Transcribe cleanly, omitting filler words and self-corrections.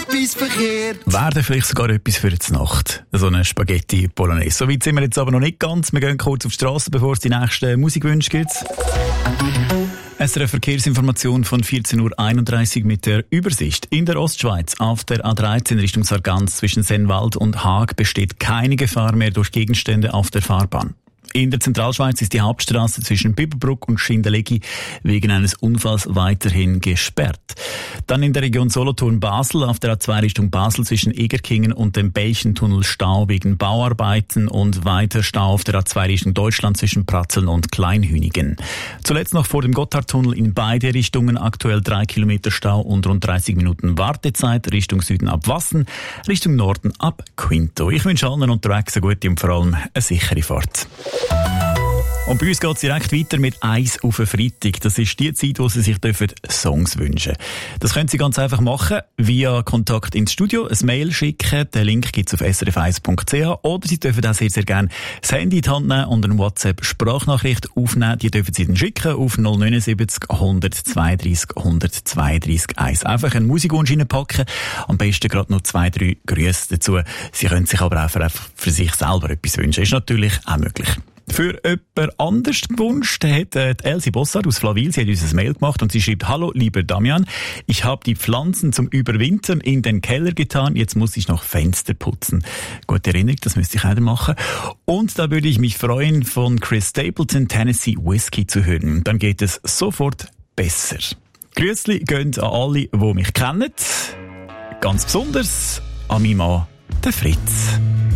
etwas verkehrt. Wäre vielleicht sogar etwas für die Nacht. So eine Spaghetti Bolognese. So weit sind wir jetzt aber noch nicht ganz. Wir gehen kurz auf die Straße, bevor es die nächsten Musikwünsche gibt. SRF Verkehrsinformation von 14.31 Uhr mit der Übersicht. In der Ostschweiz auf der A13 Richtung Sargans zwischen Sennwald und Haag besteht keine Gefahr mehr durch Gegenstände auf der Fahrbahn. In der Zentralschweiz ist die Hauptstrasse zwischen Biberbruck und Schindellegi wegen eines Unfalls weiterhin gesperrt. Dann in der Region Solothurn-Basel auf der A2 Richtung Basel zwischen Egerkingen und dem Belchentunnel Stau wegen Bauarbeiten und weiter Stau auf der A2 Richtung Deutschland zwischen Pratzeln und Kleinhünigen. Zuletzt noch vor dem Gotthardtunnel in beide Richtungen aktuell 3 Kilometer Stau und rund 30 Minuten Wartezeit Richtung Süden ab Wassen, Richtung Norden ab Quinto. Ich wünsche allen unterwegs eine gute und vor allem eine sichere Fahrt. Und bei uns geht es direkt weiter mit «Eis auf den Freitag». Das ist die Zeit, wo Sie sich Songs wünschen dürfen. Das können Sie ganz einfach machen, via Kontakt ins Studio, ein Mail schicken. Den Link gibt es auf srf1.ch. Oder Sie dürfen auch sehr, sehr gerne das Handy in die Hand nehmen und eine WhatsApp-Sprachnachricht aufnehmen. Die dürfen Sie dann schicken auf 079 132 132 1. Einfach einen Musikwunsch reinpacken. Am besten gerade noch 2, 3 Grüße dazu. Sie können sich aber einfach für sich selber etwas wünschen. Ist natürlich auch möglich. Für jemand anders gewünscht hat Elsie Bossard aus Flawil, sie hat uns ein Mail gemacht und sie schreibt: Hallo, lieber Damian, ich habe die Pflanzen zum Überwintern in den Keller getan, jetzt muss ich noch Fenster putzen. Gute Erinnerung, das müsste ich auch machen. Und da würde ich mich freuen, von Chris Stapleton Tennessee Whiskey zu hören. Dann geht es sofort besser. Grüßli gehen an alle, die mich kennen. Ganz besonders an meinen Mann, den Fritz.